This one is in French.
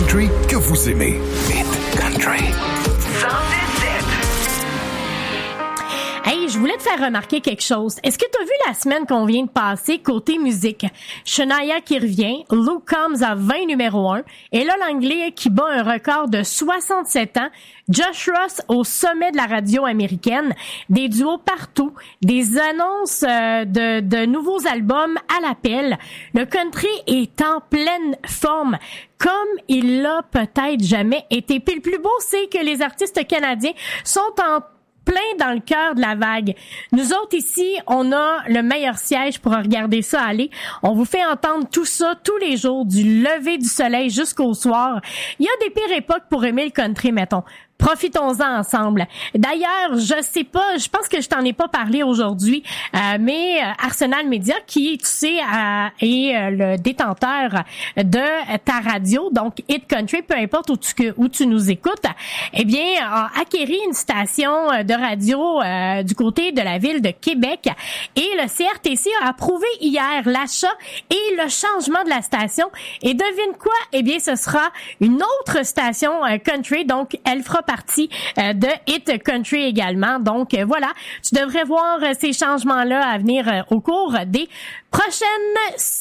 country que vous aimez. Hit Country. Hey, je voulais te faire remarquer quelque chose. Est-ce que tu as vu la semaine qu'on vient de passer côté musique? Shania qui revient, Luke Combs à 20 numéro 1, et là l'anglais qui bat un record de 67 ans, Josh Ross au sommet de la radio américaine, des duos partout, des annonces de nouveaux albums à l'appel. Le country est en pleine forme, comme il l'a peut-être jamais été. Puis le plus beau, c'est que les artistes canadiens sont en plein dans le cœur de la vague. Nous autres ici, on a le meilleur siège pour regarder ça aller. On vous fait entendre tout ça tous les jours, du lever du soleil jusqu'au soir. Il y a des pires époques pour aimer le country, mettons. Profitons-en ensemble. D'ailleurs, je sais pas, je pense que je t'en ai pas parlé aujourd'hui, mais Arsenal Media, qui, tu sais, est le détenteur de ta radio, donc Hit Country, peu importe où tu nous écoutes, eh bien, a acquéri une station de radio du côté de la ville de Québec, et le CRTC a approuvé hier l'achat et le changement de la station. Et devine quoi? Eh bien, ce sera une autre station country, donc elle fera partie de Hit Country également. Donc voilà, tu devrais voir ces changements-là à venir au cours des prochaines